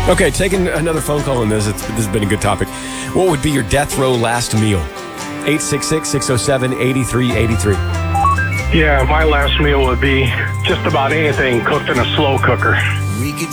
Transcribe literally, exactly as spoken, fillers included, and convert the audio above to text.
Okay, taking another phone call on this. It's, this has been a good topic. What would be your death row last meal? eight six six, six oh seven, eight three eight three. Yeah, my last meal would be just about anything cooked in a slow cooker. We could